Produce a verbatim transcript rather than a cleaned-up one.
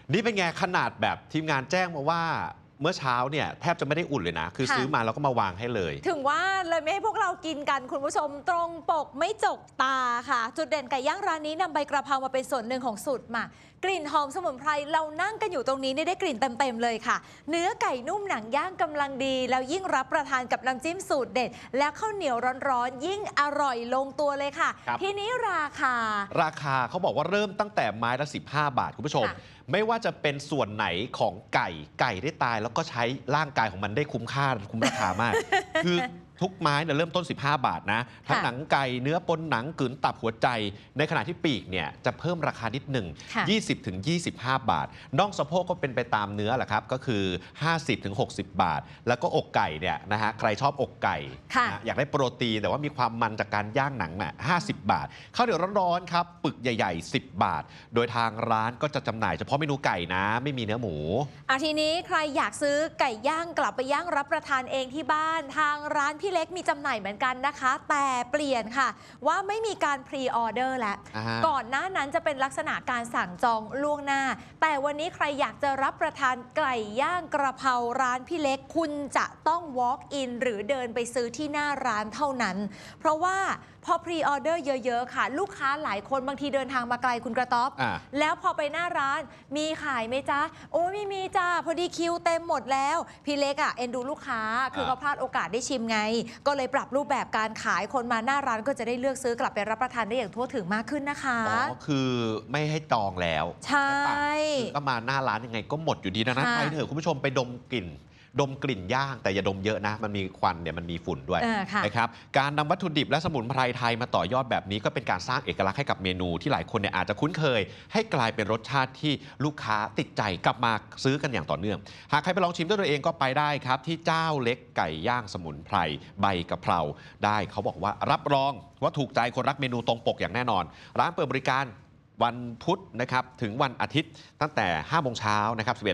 นี่เป็นไงขนาดแบบทีมงานแจ้งมาว่าเมื่อเช้าเนี่ยแทบจะไม่ได้อุ่นเลยนะคือซื้อมาแล้วก็มาวางให้เลยถึงว่าเลยไม่ให้พวกเรากินกันคุณผู้ชมตรงปกไม่จกตาค่ะจุดเด่นไก่ย่างร้านนี้นำใบกระเพรามาเป็นส่วนหนึ่งของสูตรหมักกลิ่นหอมสมุนไพรเรานั่งกันอยู่ตรงนี้ได้กลิ่นเต็มๆเลยค่ะเนื้อไก่นุ่มหนังย่างกำลังดีแล้วยิ่งรับประทานกับน้ำจิ้มสูตรเด็ดแล้วข้าวเหนียวร้อนๆยิ่งอร่อยลงตัวเลยค่ะทีนี้ราคาราคาเขาบอกว่าเริ่มตั้งแต่ไม้ละสิบห้าบาทคุณผู้ชมไม่ว่าจะเป็นส่วนไหนของไก่ไก่ได้ตายแล้วก็ใช้ร่างกายของมันได้คุ้มค่าคุ้มราคามาก คือทุกไม้เนี่ยเริ่มต้นสิบห้าบาทนะทั้งหนังไก่เนื้อปนหนังกลืนตับหัวใจในขณะที่ปีกเนี่ยจะเพิ่มราคานิดหนึ่ง ยี่สิบถึงยี่สิบห้า บาทน่องสะโพกก็เป็นไปตามเนื้อแหละครับก็คือ ห้าสิบถึงหกสิบ บาทแล้วก็อกไก่เนี่ยนะฮะใครชอบอกไก่นะอยากได้โปรตีนแต่ว่ามีความมันจากการย่างหนังน่ะห้าสิบบาทข้าวเหนียวร้อนๆครับปึกใหญ่ๆสิบบาทโดยทางร้านก็จะจำหน่ายเฉพาะเมนูไก่นะไม่มีเนื้อหมูอ่ะทีนี้ใครอยากซื้อไก่ย่างกลับไปย่างรับประทานเองที่บ้านทางร้านพี่เล็กมีจำหน่ายเหมือนกันนะคะแต่เปลี่ยนค่ะว่าไม่มีการพรีออเดอร์แล้วก่อนหน้านั้นจะเป็นลักษณะการสั่งจองล่วงหน้าแต่วันนี้ใครอยากจะรับประทานไก่ย่างกระเพราร้านพี่เล็กคุณจะต้อง walk in หรือเดินไปซื้อที่หน้าร้านเท่านั้นเพราะว่าพอพรีออเดอร์เยอะๆค่ะลูกค้าหลายคนบางทีเดินทางมาไกลคุณกระต๊อบแล้วพอไปหน้าร้านมีขายไหมจ๊ะโอ้ไม่มีจ้าพอดีคิวเต็มหมดแล้วพี่เล็กอ่ะเอ็นดูลูกค้าคือเขาพลาดโอกาสได้ชิมไงก็เลยปรับรูปแบบการขายคนมาหน้าร้านก็จะได้เลือกซื้อกลับไปรับประทานได้อย่างทั่วถึงมากขึ้นนะคะอ๋อคือไม่ให้จองแล้วใช่ก็มาหน้าร้านยังไงก็หมดอยู่ดีนะนะไปเถอะคุณผู้ชมไปดมกลิ่นดมกลิ่นย่างแต่อย่าดมเยอะนะมันมีควันเนี่ยมันมีฝุ่นด้วยนะครับการนำวัตถุดิบและสมุนไพรไทยมาต่อยอดแบบนี้ก็เป็นการสร้างเอกลักษณ์ให้กับเมนูที่หลายคนเนี่ยอาจจะคุ้นเคยให้กลายเป็นรสชาติที่ลูกค้าติดใจกลับมาซื้อกันอย่างต่อเนื่องหากใครไปลองชิมด้วยตัวเองก็ไปได้ครับที่เจ้าเล็กไก่ย่างสมุนไพรใบกะเพราได้เขาบอกว่ารับรองว่าถูกใจคนรักเมนูตรงปกอย่างแน่นอนร้านเปิดบริการวันพุธนะครับถึงวันอาทิตย์ตั้งแต่ห้าโมงเช้านะครับ